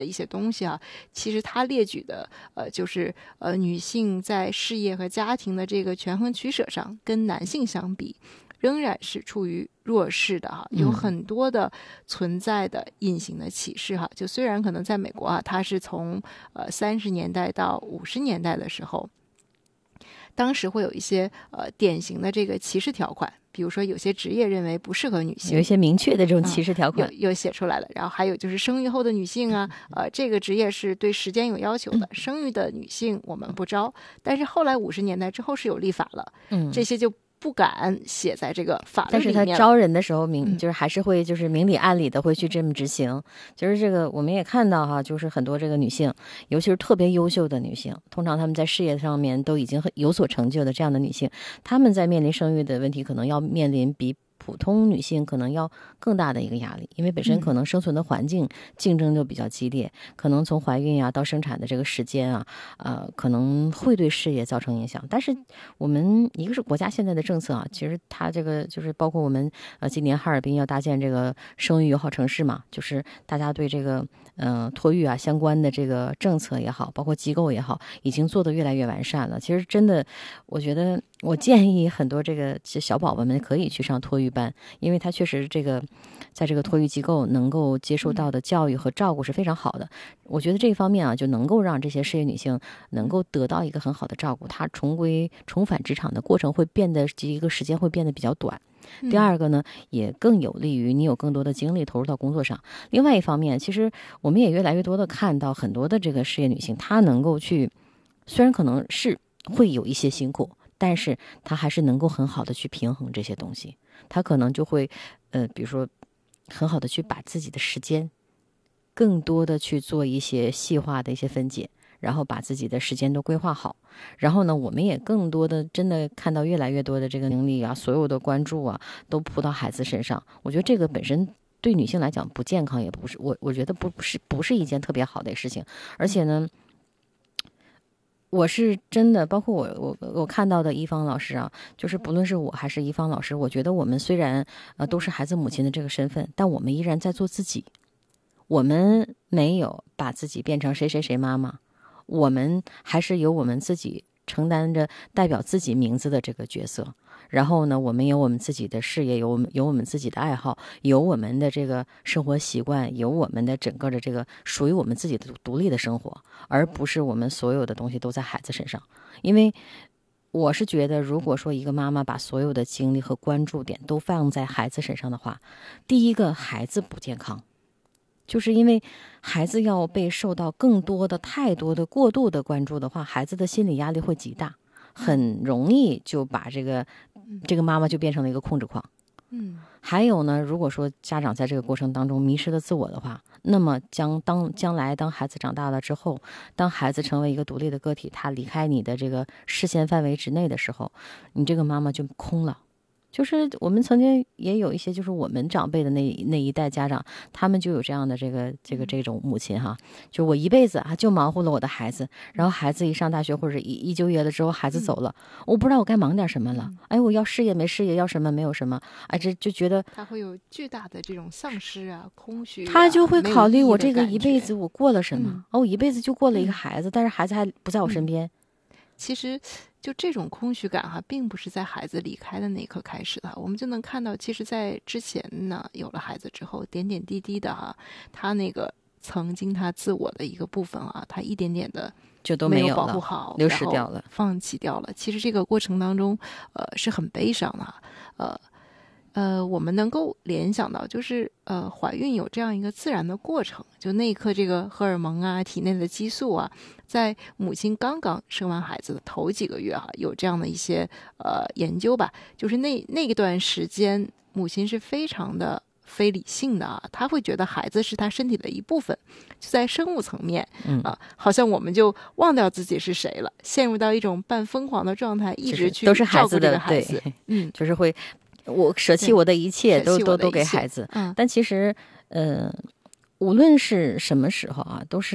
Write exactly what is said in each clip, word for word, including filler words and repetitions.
一些东西啊，其实他列举的呃就是呃女性在事业和家庭的这个权衡取舍上跟男性相比仍然是处于弱势的哈，有很多的存在的隐形的歧视哈。就虽然可能在美国啊，它是从呃三十年代到五十年代的时候，当时会有一些呃典型的这个歧视条款，比如说有些职业认为不适合女性， 有一些明确的这种歧视条款， 嗯、有有写出来了。然后还有就是生育后的女性啊，呃，这个职业是对时间有要求的，生育的女性我们不招。但是后来五十年代之后是有立法了， 嗯， 这些就不敢写在这个法律里面。 但是他招人的时候明、 嗯、 就是还是会就是明里暗里的会去这么执行。就是这个我们也看到哈，就是很多这个女性，尤其是特别优秀的女性，通常她们在事业上面都已经很有所成就的这样的女性，她们在面临生育的问题，可能要面临比普通女性可能要更大的一个压力，因为本身可能生存的环境竞争就比较激烈，嗯、可能从怀孕啊到生产的这个时间啊，呃，可能会对事业造成影响。但是我们一个是国家现在的政策啊，其实它这个就是包括我们呃今年哈尔滨要搭建这个生育友好城市嘛，就是大家对这个嗯、呃、托育啊相关的这个政策也好，包括机构也好，已经做得越来越完善了。其实真的，我觉得我建议很多这个小宝宝们可以去上托育班，因为他确实这个在这个托育机构能够接受到的教育和照顾是非常好的。我觉得这一方面啊，就能够让这些事业女性能够得到一个很好的照顾，她重归重返职场的过程会变得一个时间会变得比较短。第二个呢，也更有利于你有更多的精力投入到工作上。另外一方面，其实我们也越来越多的看到很多的这个事业女性，她能够去，虽然可能是会有一些辛苦，但是她还是能够很好的去平衡这些东西。她可能就会呃比如说很好的去把自己的时间更多的去做一些细化的一些分解，然后把自己的时间都规划好。然后呢，我们也更多的真的看到越来越多的这个能力啊，所有的关注啊都扑到孩子身上。我觉得这个本身对女性来讲不健康，也不是我我觉得不是不是一件特别好的事情。而且呢，我是真的，包括我我我看到的一方老师啊，就是不论是我还是一方老师，我觉得我们虽然呃都是孩子母亲的这个身份，但我们依然在做自己。我们没有把自己变成谁谁谁妈妈，我们还是由我们自己承担着代表自己名字的这个角色。然后呢，我们有我们自己的事业，有我们有我们自己的爱好，有我们的这个生活习惯，有我们的整个的这个属于我们自己的独立的生活，而不是我们所有的东西都在孩子身上。因为我是觉得，如果说一个妈妈把所有的精力和关注点都放在孩子身上的话，第一个，孩子不健康，就是因为孩子要被受到更多的、太多的、过度的关注的话，孩子的心理压力会极大，很容易就把这个这个妈妈就变成了一个控制狂。 嗯， 还有呢，如果说家长在这个过程当中迷失了自我的话，那么将当将来当孩子长大了之后，当孩子成为一个独立的个体，他离开你的这个视线范围之内的时候，你这个妈妈就空了。就是我们曾经也有一些，就是我们长辈的那那一代家长，他们就有这样的这个这个这种母亲哈，就我一辈子啊就忙活了我的孩子，然后孩子一上大学或者一一就业了之后，孩子走了，嗯、我不知道我该忙点什么了。嗯、哎，我要事业没事业，要什么没有什么，哎，这就觉得他会有巨大的这种丧失啊、空虚、啊， 他就会考虑我这个一辈子我过了什么？ 嗯、 哦，我一辈子就过了一个孩子，嗯、但是孩子还不在我身边。 嗯、其实。就这种空虚感哈，并不是在孩子离开的那一刻开始的，我们就能看到，其实，在之前呢，有了孩子之后，点点滴滴的哈，他那个曾经他自我的一个部分啊，他一点点的就都没有保护好， 流失掉了， 放弃掉了。其实这个过程当中，呃，是很悲伤的，呃。呃，我们能够联想到，就是呃，怀孕有这样一个自然的过程，就那一刻，这个荷尔蒙啊，体内的激素啊，在母亲刚刚生完孩子的头几个月哈、啊，有这样的一些呃研究吧，就是那那一段时间，母亲是非常的非理性的啊，她会觉得孩子是她身体的一部分，就在生物层面啊，好像我们就忘掉自己是谁了，陷入到一种半疯狂的状态，一直去都是孩子的孩子， 对， 嗯， 就是会。我舍弃我的一切，都都都给孩子。 嗯， 但其实，呃，无论是什么时候啊，都是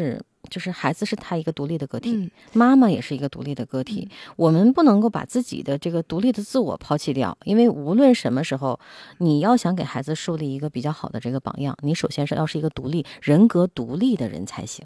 就是孩子是他一个独立的个体， 嗯妈妈也是一个独立的个体，我们不能够把自己的这个独立的自我抛弃掉，因为无论什么时候，你要想给孩子树立一个比较好的这个榜样，你首先是要是一个独立人格独立的人才行。